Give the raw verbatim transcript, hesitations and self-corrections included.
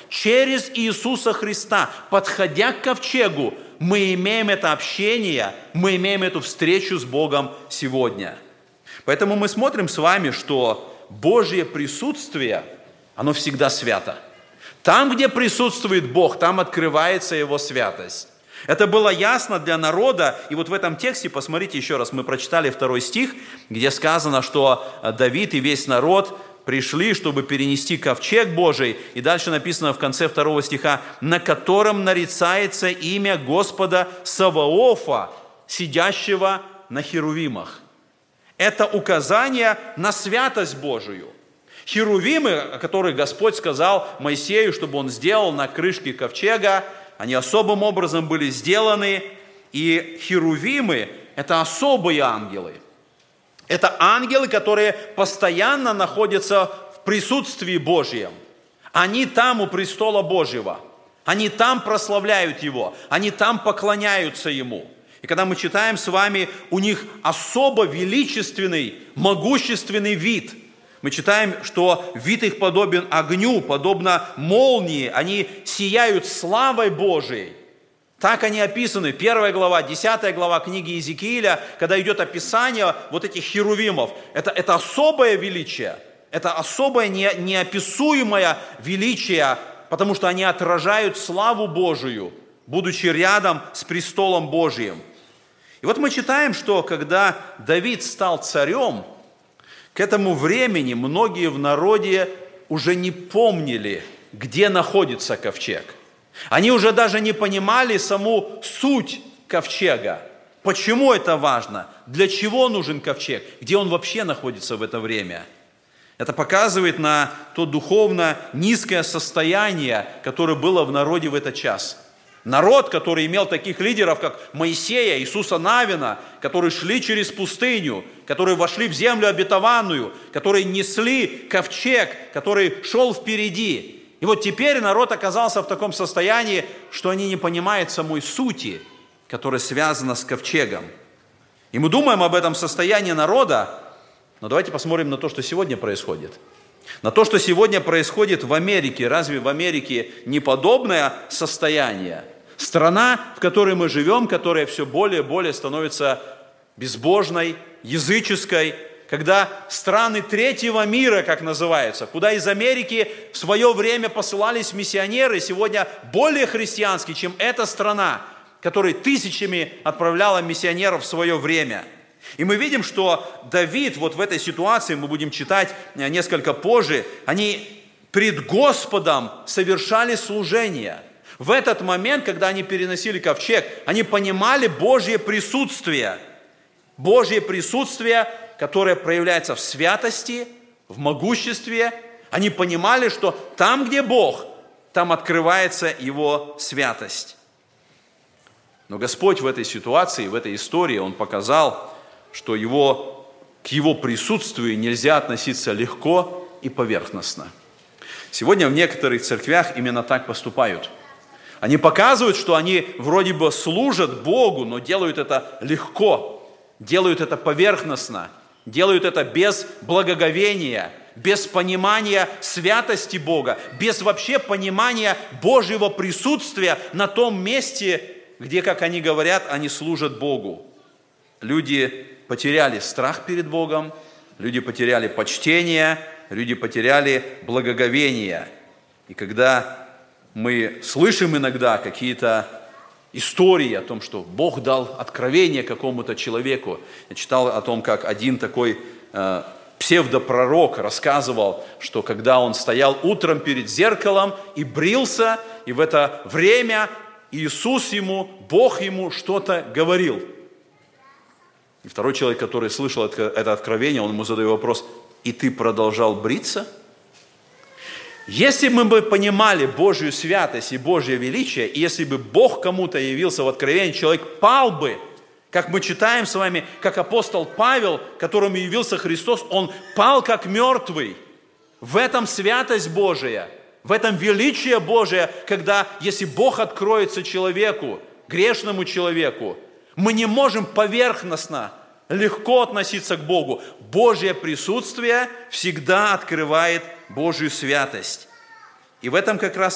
Через Иисуса Христа, подходя к ковчегу, мы имеем это общение, мы имеем эту встречу с Богом сегодня. Поэтому мы смотрим с вами, что Божье присутствие, оно всегда свято. Там, где присутствует Бог, там открывается Его святость. Это было ясно для народа, и вот в этом тексте, посмотрите еще раз, мы прочитали второй стих, где сказано, что Давид и весь народ пришли, чтобы перенести ковчег Божий, и дальше написано в конце второго стиха, на котором нарицается имя Господа Саваофа, сидящего на херувимах. Это указание на святость Божию. Херувимы, о которых Господь сказал Моисею, чтобы он сделал на крышке ковчега, они особым образом были сделаны, и херувимы – это особые ангелы. Это ангелы, которые постоянно находятся в присутствии Божьем. Они там у престола Божьего, они там прославляют Его, они там поклоняются Ему. И когда мы читаем с вами, у них особо величественный, могущественный вид. Мы читаем, что вид их подобен огню, подобно молнии, они сияют славой Божией. Так они описаны. Первая глава, десятая глава книги Иезекииля, когда идет описание вот этих херувимов. Это, это особое величие, это особое не, неописуемое величие, потому что они отражают славу Божию, будучи рядом с престолом Божиим. И вот мы читаем, что когда Давид стал царем, к этому времени многие в народе уже не помнили, где находится ковчег. Они уже даже не понимали саму суть ковчега. Почему это важно? Для чего нужен ковчег? Где он вообще находится в это время? Это показывает на то духовно низкое состояние, которое было в народе в этот час. Народ, который имел таких лидеров, как Моисея, Иисуса Навина, которые шли через пустыню, которые вошли в землю обетованную, которые несли ковчег, который шел впереди. И вот теперь народ оказался в таком состоянии, что они не понимают самой сути, которая связана с ковчегом. И мы думаем об этом состоянии народа, но давайте посмотрим на то, что сегодня происходит. На то, что сегодня происходит в Америке. Разве в Америке не подобное состояние? Страна, в которой мы живем, которая все более и более становится безбожной, языческой, когда страны третьего мира, как называются, куда из Америки в свое время посылались миссионеры, сегодня более христианские, чем эта страна, которая тысячами отправляла миссионеров в свое время. И мы видим, что Давид вот в этой ситуации, мы будем читать несколько позже, они пред Господом совершали служение. В этот момент, когда они переносили ковчег, они понимали Божье присутствие. Божье присутствие, которое проявляется в святости, в могуществе. Они понимали, что там, где Бог, там открывается Его святость. Но Господь в этой ситуации, в этой истории, Он показал, что его, к Его присутствию нельзя относиться легко и поверхностно. Сегодня в некоторых церквях именно так поступают. Они показывают, что они вроде бы служат Богу, но делают это легко, делают это поверхностно, делают это без благоговения, без понимания святости Бога, без вообще понимания Божьего присутствия на том месте, где, как они говорят, они служат Богу. Люди потеряли страх перед Богом, люди потеряли почтение, люди потеряли благоговение. И когда мы слышим иногда какие-то истории о том, что Бог дал откровение какому-то человеку. Я читал о том, как один такой э, псевдопророк рассказывал, что когда он стоял утром перед зеркалом и брился, и в это время Иисус ему, Бог ему что-то говорил. И второй человек, который слышал это, это откровение, он ему задает вопрос: «И ты продолжал бриться?» Если бы мы понимали Божью святость и Божье величие, и если бы Бог кому-то явился в откровении, человек пал бы, как мы читаем с вами, как апостол Павел, которому явился Христос, он пал как мертвый. В этом святость Божия, в этом величие Божие, когда, если Бог откроется человеку, грешному человеку, мы не можем поверхностно, легко относиться к Богу. Божье присутствие всегда открывает Божью святость. И в этом как раз